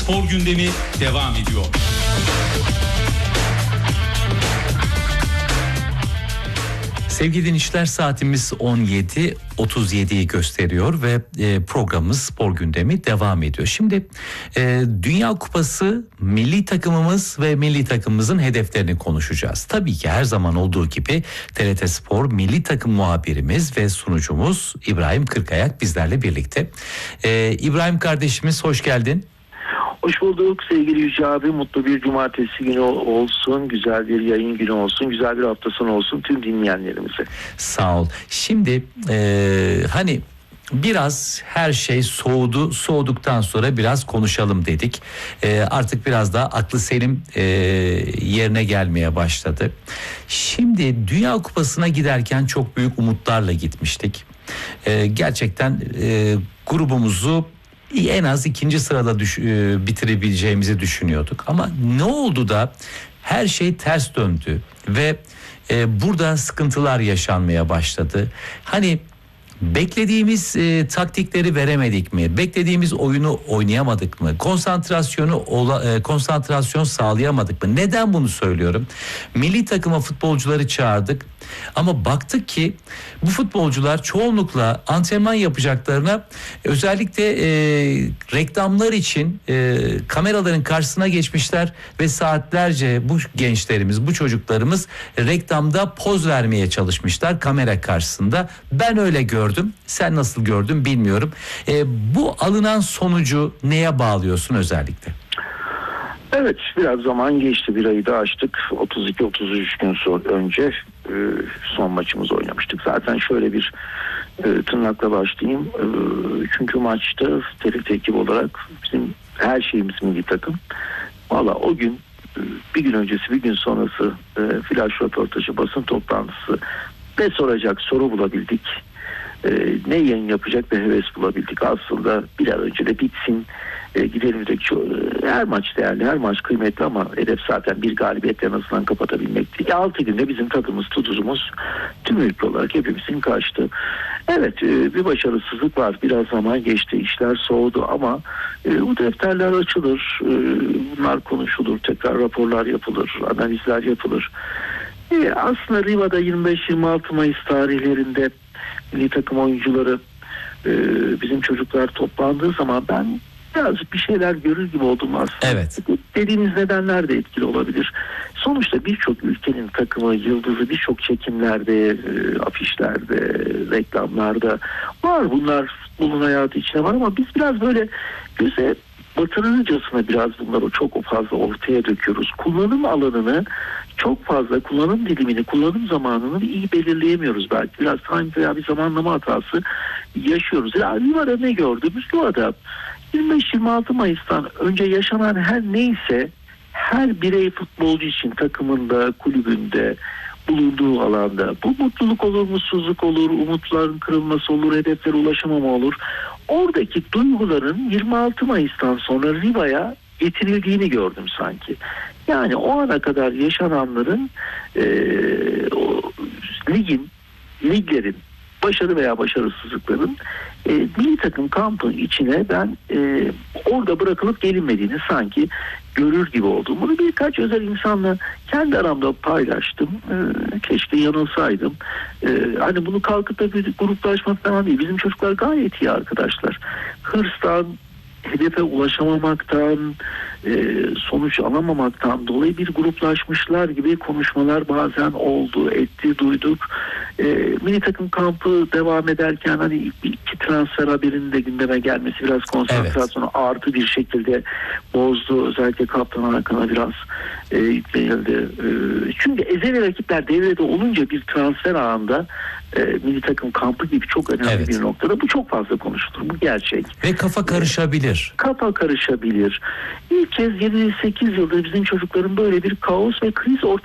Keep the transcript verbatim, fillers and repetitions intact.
Spor gündemi devam ediyor. Sevgili dinleyiciler, saatimiz on yedi otuz yediyi gösteriyor ve programımız Spor Gündemi devam ediyor. Şimdi e, Dünya Kupası, milli takımımız ve milli takımımızın hedeflerini konuşacağız. Tabii ki her zaman olduğu gibi T R T Spor milli takım muhabirimiz ve sunucumuz İbrahim Kırkayak bizlerle birlikte. E, İbrahim kardeşimiz, hoş geldin. Hoş bulduk sevgili Yüce abi. Mutlu bir cumartesi günü olsun, güzel bir yayın günü olsun, güzel bir hafta sonu olsun tüm dinleyenlerimize. Sağ ol. Şimdi e, hani biraz her şey soğudu, soğuduktan sonra biraz konuşalım dedik. E, artık biraz daha aklı selim e, yerine gelmeye başladı. Şimdi Dünya Kupası'na giderken çok büyük umutlarla gitmiştik. E, gerçekten e, grubumuzu en az ikinci sırada düş, e, bitirebileceğimizi düşünüyorduk. Ama ne oldu da her şey ters döndü ve e, burada sıkıntılar yaşanmaya başladı. Hani beklediğimiz e, taktikleri veremedik mi? Beklediğimiz oyunu oynayamadık mı? Konsantrasyonu ola, e, konsantrasyon sağlayamadık mı? Neden bunu söylüyorum? Milli takıma futbolcuları çağırdık ama baktık ki bu futbolcular çoğunlukla antrenman yapacaklarına, özellikle e, reklamlar için e, kameraların karşısına geçmişler ve saatlerce bu gençlerimiz, bu çocuklarımız reklamda poz vermeye çalışmışlar kamera karşısında. Ben öyle gördüm. Sen nasıl gördün bilmiyorum. E, bu alınan sonucu neye bağlıyorsun özellikle? Evet, biraz zaman geçti, bir ayı da açtık. otuz iki otuz üç gün sonra önce e, son maçımızı oynamıştık. Zaten şöyle bir e, tırnakla başlayayım. E, üçüncü maçta T R T ekip olarak bizim her şeyimiz milli takım. Valla o gün e, bir gün öncesi bir gün sonrası e, flash röportajı, basın toplantısı ve soracak soru bulabildik. E, ne yayın yapacak bir heves bulabildik. Aslında bir an önce de bitsin. E, gidelim dedik. Her maç değerli, her maç kıymetli ama hedef zaten bir galibiyetle en azından kapatabilmekti. altı günde bizim tadımız, tuzumuz tüm ülke olarak hepimizin kaçtı. Evet, e, bir başarısızlık var. Biraz zaman geçti, işler soğudu ama e, bu defterler açılır. E, bunlar konuşulur, tekrar raporlar yapılır, analizler yapılır. E, aslında Riva'da yirmi beş yirmi altı Mayıs tarihlerinde milli takım oyuncuları, e, bizim çocuklar toplandığı zaman ben birazcık bir şeyler görür gibi oldum aslında. Evet. Dediğimiz nedenler de etkili olabilir. Sonuçta birçok ülkenin takımı, yıldızı birçok çekimlerde, e, afişlerde, reklamlarda var. Bunlar bunun hayatı içine var ama biz biraz böyle göze batırıcısına biraz bunları çok fazla ortaya döküyoruz. Kullanım alanını çok fazla, kullanım dilimini, kullanım zamanını iyi belirleyemiyoruz belki. Biraz time veya bir zamanlama hatası yaşıyoruz. Yani Riva'da ne gördüğümüz Riva'da yirmi beş yirmi altı Mayıs'tan önce yaşanan her neyse her birey futbolcu için takımında, kulübünde, bulunduğu alanda bu mutluluk olur, mutsuzluk olur, umutların kırılması olur, hedeflere ulaşamama olur. Oradaki duyguların yirmi altı Mayıs'tan sonra Riva'ya getirildiğini gördüm sanki. Yani o ana kadar yaşananların e, o, ligin, liglerin başarı veya başarısızlıkların e, milli takım kampının içine ben e, orada bırakılıp gelinmediğini sanki görür gibi oldum. Bunu birkaç özel insanla kendi aramda paylaştım. E, keşke yanılsaydım. E, hani bunu kalkıp da bir gruplaşmak falan değil. Bizim çocuklar gayet iyi arkadaşlar. Hırstan, hedefe ulaşamamaktan, e, sonuç alamamaktan dolayı bir gruplaşmışlar gibi konuşmalar bazen oldu, etti, duyduk. E, milli takım kampı devam ederken hani iki transfer haberinin de gündeme gelmesi biraz konsantrasyonu evet. artı bir şekilde bozdu. Özellikle Kaptan Hakan'a biraz e, yüklenildi. E, çünkü ezeli rakipler devrede olunca bir transfer ağında e, milli takım kampı gibi çok önemli evet. bir noktada bu çok fazla konuşulur. Bu gerçek. Ve kafa karışabilir. E, kafa karışabilir. İlk kez yedi sekiz yıldır bizim çocukların böyle bir kaos ve kriz ortaya